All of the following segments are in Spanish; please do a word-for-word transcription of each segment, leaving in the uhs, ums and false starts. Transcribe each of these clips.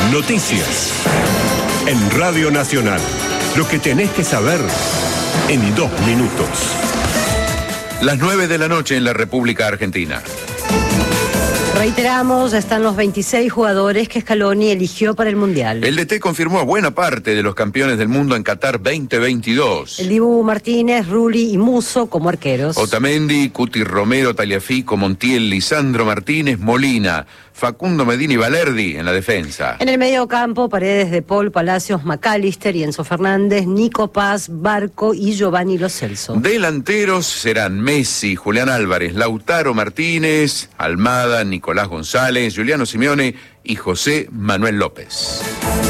Noticias. En Radio Nacional. Lo que tenés que saber en dos minutos. Las nueve de la noche en la República Argentina. Reiteramos, ya están los veintiséis jugadores que Scaloni eligió para el Mundial. El D T confirmó a buena parte de los campeones del mundo en Qatar veinte veintidós. El Dibu Martínez, Rulli y Musso como arqueros. Otamendi, Cuti Romero, Tagliafico, Montiel, Lisandro Martínez, Molina, Facundo Medina y Valerdi en la defensa. En el medio campo, Paredes, De Paul, Palacios, McAllister y Enzo Fernández, Nico Paz, Barco y Giovanni Lo Celso. Delanteros serán Messi, Julián Álvarez, Lautaro Martínez, Almada, Nicolás González, Juliano Simeone y José Manuel López.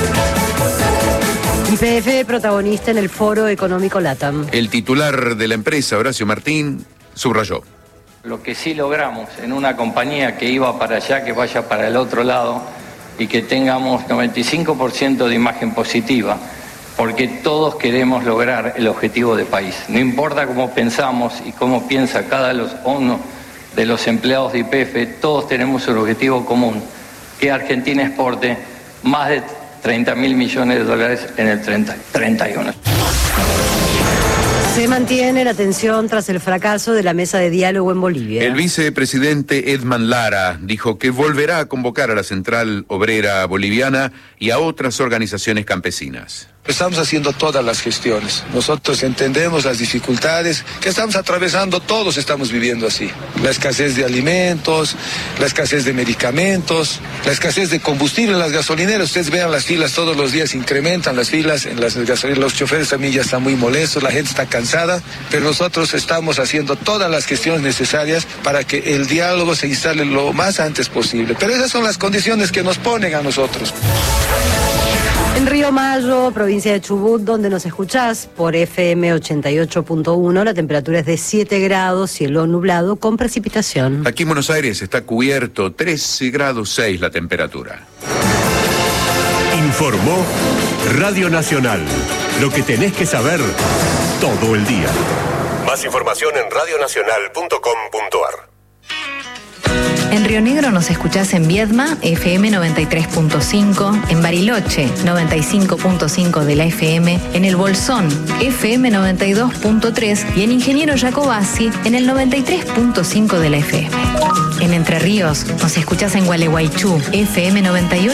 Y P F protagonista en el Foro Económico LATAM. El titular de la empresa, Horacio Martín, subrayó: lo que sí logramos en una compañía que iba para allá, que vaya para el otro lado y que tengamos noventa y cinco por ciento de imagen positiva, porque todos queremos lograr el objetivo de país. No importa cómo pensamos y cómo piensa cada uno de los empleados de Y P F, todos tenemos un objetivo común, que Argentina exporte más de treinta mil millones de dólares en el treinta, treinta y uno. Se mantiene la tensión tras el fracaso de la mesa de diálogo en Bolivia. El vicepresidente Edman Lara dijo que volverá a convocar a la Central Obrera Boliviana y a otras organizaciones campesinas. Estamos haciendo todas las gestiones. Nosotros entendemos las dificultades que estamos atravesando, todos estamos viviendo así. La escasez de alimentos, la escasez de medicamentos, la escasez de combustible en las gasolineras. Ustedes vean las filas todos los días, incrementan las filas en las gasolineras. Los choferes también ya están muy molestos, la gente está cansada, pero nosotros estamos haciendo todas las gestiones necesarias para que el diálogo se instale lo más antes posible. Pero esas son las condiciones que nos ponen a nosotros. En Río Mayo, provincia de Chubut, donde nos escuchás por F M ochenta y ocho punto uno, la temperatura es de siete grados, cielo nublado con precipitación. Aquí en Buenos Aires está cubierto, trece grados seis la temperatura. Informó Radio Nacional. Lo que tenés que saber todo el día. Más información en radio nacional punto com punto ar. En Río Negro nos escuchás en Viedma, F M noventa y tres punto cinco, en Bariloche, noventa y cinco punto cinco de la F M, en El Bolsón, F M noventa y dos punto tres y en Ingeniero Jacobasi, en el noventa y tres punto cinco de la F M. En Entre Ríos nos escuchás en Gualeguaychú, F M noventa y ocho.